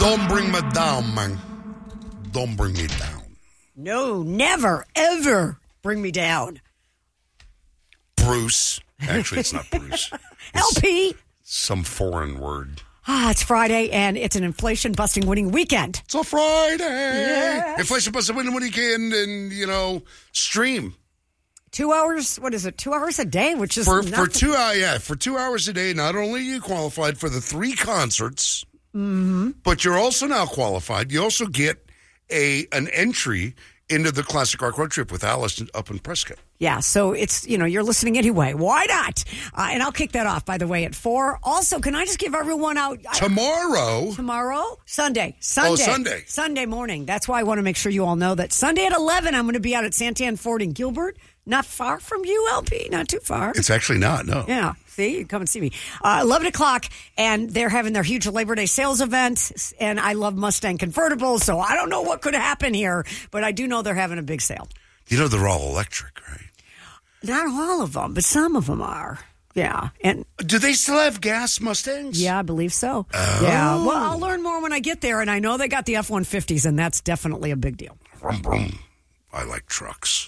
Don't bring me down, man. Don't bring me down. No, never, ever bring me down. Bruce. Actually, it's not Bruce. LP. Some foreign word. It's Friday, and it's an inflation-busting winning weekend. It's a Friday. Yes. Inflation-busting winning weekend, and, stream. 2 hours, what is it, 2 hours a day, which is for 2 hours a day, not only are you qualified for the 3 concerts, but you're also now qualified. You also get an entry into the Classic Rock Road Trip with Alice up in Prescott. Yeah, so it's, you're listening anyway. Why not? And I'll kick that off, by the way, at 4. Also, can I just give everyone out... Tomorrow? Sunday. Oh, Sunday. Sunday morning. That's why I want to make sure you all know that Sunday at 11, I'm going to be out at Santan Ford in Gilbert. Not far from you, LP. Not too far. It's actually not, no. Yeah. See, you come and see me. 11 o'clock, and they're having their huge Labor Day sales event, and I love Mustang convertibles, so I don't know what could happen here, but I do know they're having a big sale. They're all electric, right? Not all of them, but some of them are. Yeah. And do they still have gas Mustangs? Yeah, I believe so. Oh. Yeah. Well, I'll learn more when I get there, and I know they got the F-150s, and that's definitely a big deal. Vroom, vroom. I like trucks.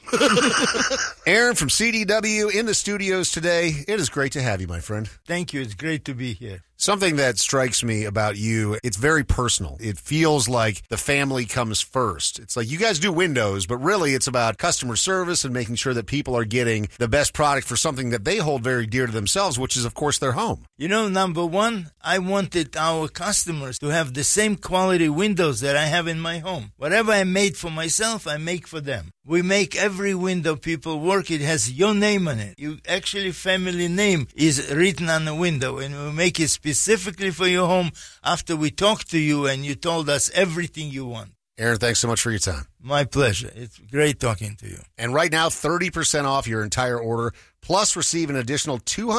Aaron from CDW in the studios today. It is great to have you, my friend. Thank you. It's great to be here. Something that strikes me about you, it's very personal. It feels like the family comes first. It's like you guys do windows, but really it's about customer service and making sure that people are getting the best product for something that they hold very dear to themselves, which is, of course, their home. Number one, I wanted our customers to have the same quality windows that I have in my home. Whatever I made for myself, I make for them. We make every window people work. It has your name on it. Family name is written on the window, and we make it specifically for your home after we talked to you and you told us everything you want. Aaron, thanks so much for your time. My pleasure. It's great talking to you. And right now, 30% off your entire order, plus receive an additional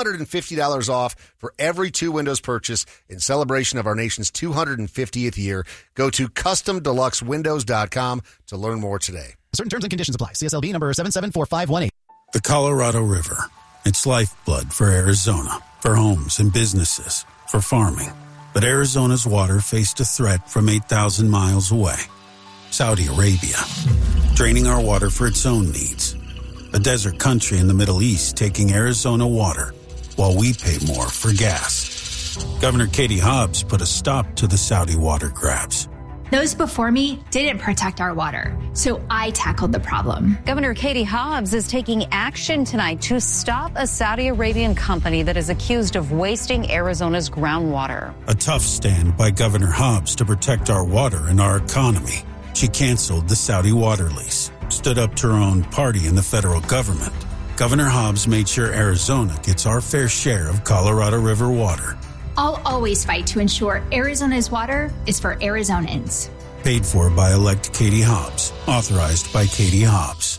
$250 off for every 2 windows purchase in celebration of our nation's 250th year. Go to CustomDeluxeWindows.com to learn more today. Certain terms and conditions apply. CSLB number 774518. The Colorado River. It's lifeblood for Arizona, for homes and businesses, for farming. But Arizona's water faced a threat from 8,000 miles away. Saudi Arabia, draining our water for its own needs. A desert country in the Middle East taking Arizona water while we pay more for gas. Governor Katie Hobbs put a stop to the Saudi water grabs. Those before me didn't protect our water, so I tackled the problem. Governor Katie Hobbs is taking action tonight to stop a Saudi Arabian company that is accused of wasting Arizona's groundwater. A tough stand by Governor Hobbs to protect our water and our economy. She canceled the Saudi water lease, stood up to her own party in the federal government. Governor Hobbs made sure Arizona gets our fair share of Colorado River water. I'll always fight to ensure Arizona's water is for Arizonans. Paid for by elect Katie Hobbs. Authorized by Katie Hobbs.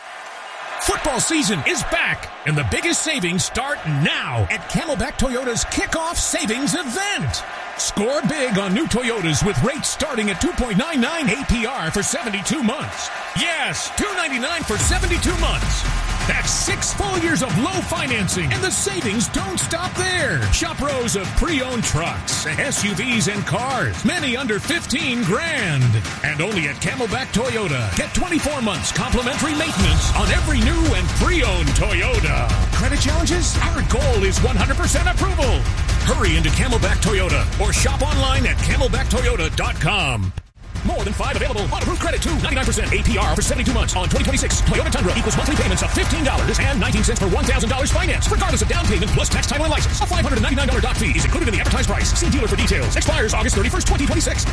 Football season is back, and the biggest savings start now at Camelback Toyota's Kickoff Savings Event. Score big on new Toyotas with rates starting at 2.99 APR for 72 months. Yes, $299 for 72 months. That's 6 full years of low financing, and the savings don't stop there. Shop rows of pre-owned trucks, SUVs, and cars, many under $15,000. And only at Camelback Toyota. Get 24 months complimentary maintenance on every new and pre-owned Toyota. Credit challenges? Our goal is 100% approval. Hurry into Camelback Toyota or shop online at camelbacktoyota.com. More than 5 available. On-approved credit to 99% APR for 72 months on 2026 Toyota Tundra equals monthly payments of $15.19 for $1,000 finance, regardless of down payment plus tax, title, and license. A $599 doc fee is included in the advertised price. See dealer for details. Expires August 31st, 2026.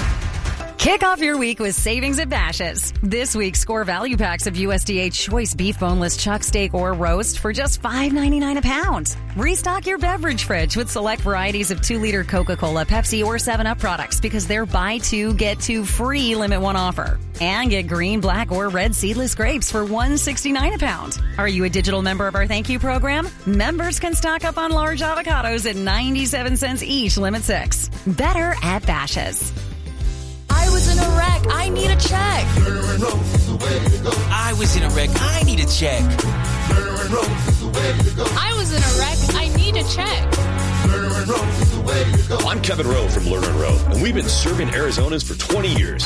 Kick off your week with savings at Bashas'. This week, score value packs of USDA choice beef boneless chuck steak or roast for just $5.99 a pound. Restock your beverage fridge with select varieties of 2-liter Coca-Cola, Pepsi, or 7-Up products because they're buy 2, get 2 free limit 1 offer. And get green, black, or red seedless grapes for $1.69 a pound. Are you a digital member of our Thank You program? Members can stock up on large avocados at 97 cents each, limit 6. Better at Bashas'. I was in a wreck. I need a check. I was in a wreck. I need a check. I was in a wreck. I need a check. I'm Kevin Rowe from Lerner & Rowe, and we've been serving Arizonans for 20 years.